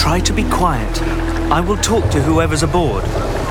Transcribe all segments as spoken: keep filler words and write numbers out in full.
Try to be quiet. I will talk to whoever's aboard.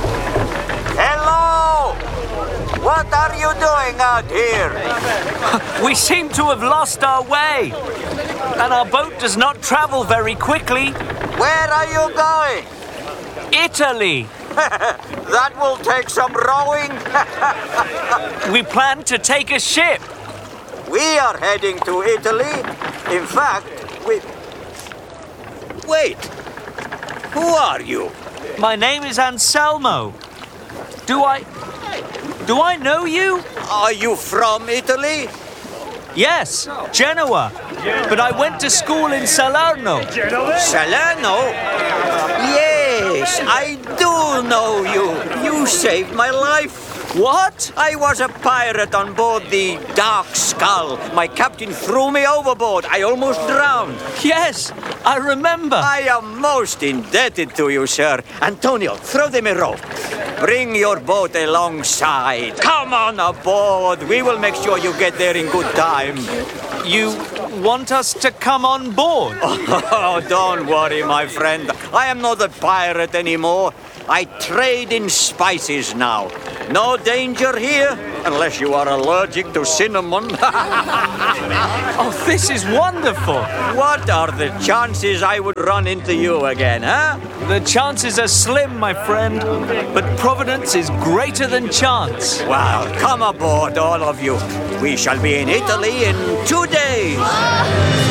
Hello! What are you doing out here? We seem to have lost our way, and our boat does not travel very quickly. Where are you going? Italy! That will take some rowing. We plan to take a ship. We are heading to Italy. In fact, we... Wait. Who are you? My name is Anselmo. Do I... Do I know you? Are you from Italy? Yes, Genoa. But I went to school in Salerno. Salerno? Yes, I do know you. You saved my life. What? I was a pirate on board the Dark Skull. My captain threw me overboard. I almost drowned. Yes, I remember. I am most indebted to you, sir. Antonio, throw them a rope. Bring your boat alongside. Come on aboard. We will make sure you get there in good time. You want us to come on board? Oh, don't worry, my friend. I am not a pirate anymore. I trade in spices now. No danger here, unless you are allergic to cinnamon. Oh, this is wonderful. What are the chances I would run into you again, huh? The chances are slim, my friend, but providence is greater than chance. Well, come aboard, all of you. We shall be in Italy in two days.